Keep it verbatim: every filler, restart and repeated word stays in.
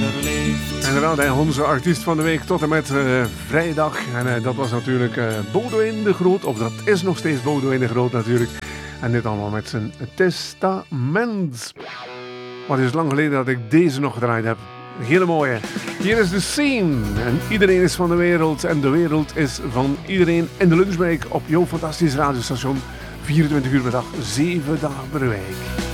verliefd. Inderdaad, hè, onze artiest van de week tot en met uh, vrijdag. En uh, dat was natuurlijk uh, Boudewijn de Groot, of dat is nog steeds Boudewijn de Groot natuurlijk. En dit allemaal met zijn testament. Wat is het lang geleden dat ik deze nog gedraaid heb. Een hele mooie. Hier is de scene. En iedereen is van de wereld. En de wereld is van iedereen. In de lunchbreak op jouw fantastisch radiostation. vierentwintig uur per dag, zeven dagen per week.